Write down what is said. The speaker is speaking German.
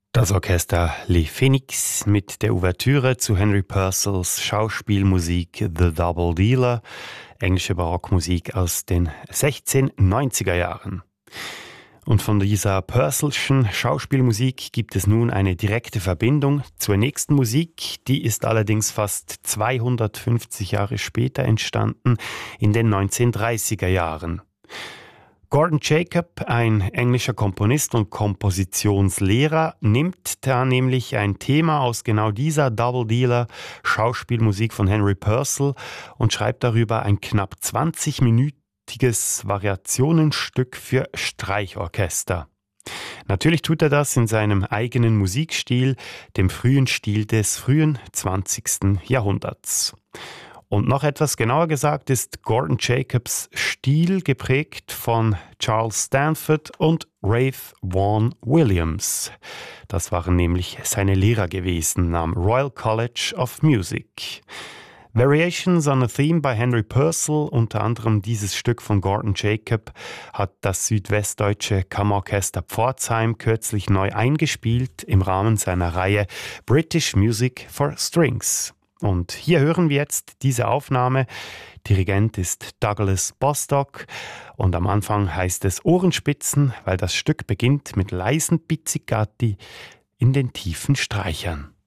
Das Orchester Les Phoenix mit der Ouvertüre zu Henry Purcells Schauspielmusik The Double Dealer, englische Barockmusik aus den 1690er Jahren. Und von dieser Purcellschen Schauspielmusik gibt es nun eine direkte Verbindung zur nächsten Musik. Die ist allerdings fast 250 Jahre später entstanden, in den 1930er Jahren. Gordon Jacob, ein englischer Komponist und Kompositionslehrer, nimmt da nämlich ein Thema aus genau dieser Double Dealer Schauspielmusik von Henry Purcell und schreibt darüber ein knapp 20-minütiges Variationenstück für Streichorchester. Natürlich tut er das in seinem eigenen Musikstil, dem frühen Stil des frühen 20. Jahrhunderts. Und noch etwas genauer gesagt ist Gordon Jacobs Stil geprägt von Charles Stanford und Ralph Vaughan Williams. Das waren nämlich seine Lehrer gewesen am Royal College of Music. Variations on a Theme by Henry Purcell, unter anderem dieses Stück von Gordon Jacob, hat das südwestdeutsche Kammerorchester Pforzheim kürzlich neu eingespielt im Rahmen seiner Reihe British Music for Strings. Und hier hören wir jetzt diese Aufnahme. Dirigent ist Douglas Bostock und am Anfang heißt es Ohrenspitzen, weil das Stück beginnt mit leisen Pizzicati in den tiefen Streichern.